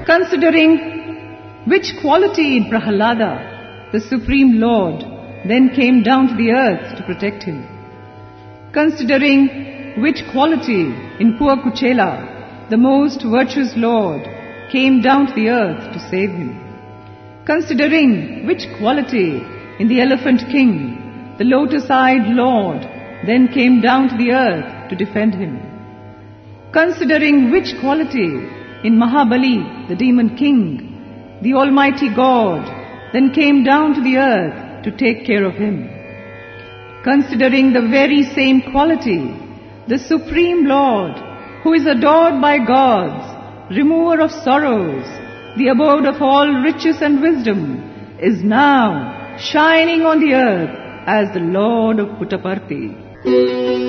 Considering which quality in Prahalada, the Supreme Lord then came down to the earth to protect him. Considering which quality in poor Kuchela, the most virtuous Lord came down to the earth to save him. Considering which quality in the Elephant King, the lotus-eyed Lord then came down to the earth to defend him. Considering which quality in Mahabali, the Demon King, the Almighty God then came down to the earth to take care of him. Considering the very same quality, the Supreme Lord, who is adored by gods, remover of sorrows, the abode of all riches and wisdom, is now shining on the earth as the Lord of Puttaparthi.